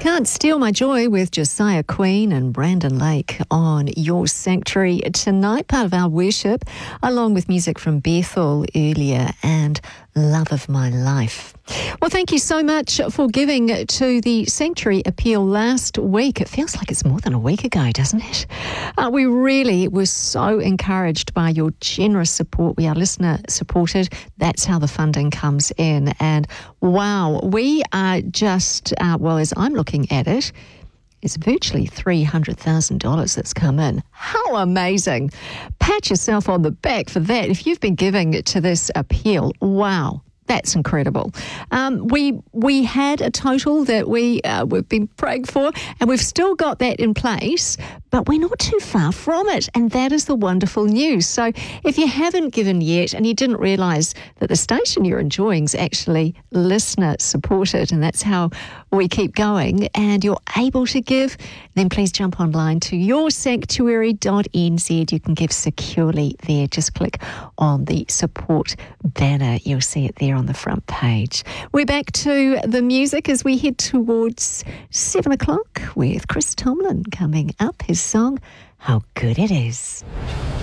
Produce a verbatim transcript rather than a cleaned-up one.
Can't Steal My Joy with Josiah Queen and Brandon Lake on Your Sanctuary tonight, part of our worship, along with music from Bethel earlier and Love of My Life. Well, thank you so much for giving to the Sanctuary Appeal last week. It feels like it's more than a week ago, doesn't it? Uh, we really were so encouraged by your generous support. We are listener supported. That's how the funding comes in. And wow, we are just, uh, well, as I'm looking at it, it's virtually three hundred thousand dollars that's come in. How amazing. Pat yourself on the back for that. If you've been giving to this appeal, wow. That's incredible. Um, we we had a total that we, uh, we've been praying for, and we've still got that in place, but we're not too far from it, and that is the wonderful news. So if you haven't given yet and you didn't realise that the station you're enjoying is actually listener-supported, and that's how we keep going, and you're able to give, then please jump online to your sanctuary dot n z. You can give securely there. Just click on the support banner. You'll see it there on the front page. We're back to the music as we head towards seven o'clock with Chris Tomlin coming up. His song, How Good It Is.